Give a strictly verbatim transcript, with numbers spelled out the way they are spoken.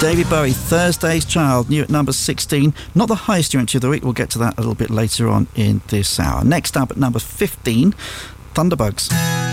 David Bowie, Thursday's Child, new at number sixteen. Not the highest new entry of the week. We'll get to that a little bit later on in this hour. Next up at number fifteen, Thunderbugs.